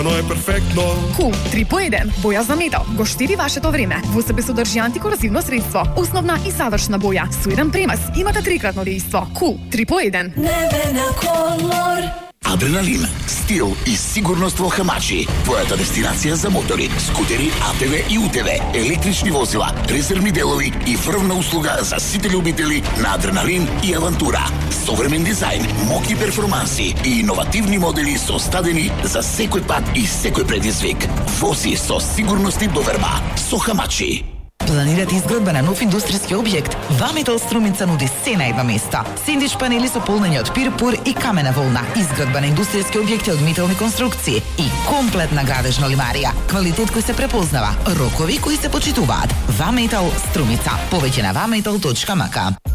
Но е перфектно. Кул 3 по 1. Боја за метал го штири вашето време. Во себе содржи антикорозивно средство, основна и завршна боја со еден премес. Имате трикратно дејство. Кул 3 по 1. Небена колор. Адреналин, стил и сигурност во Хамачи. Твојата дестинација за мотори, скутери, АТВ и УТВ, електрични возила, резервни делови и врвна услуга за сите љубители на адреналин и авантура. Современ дизајн, моки перформанси и иновативни модели создадени за секој пат и секој предизвик. Вози со сигурност и доверба со Хамачи. Планирате изградба на нов индустријски објект? Ваметал Струмица нуди се на една места. Сендвич панели со полнење од пирпур и камена волна, изградба на индустријски објекти од метални конструкции и комплетна градежна лимарија. Квалитет кој се препознава, рокови кои се почитуваат. Ваметал Струмица. Повеќе на vametal.mk.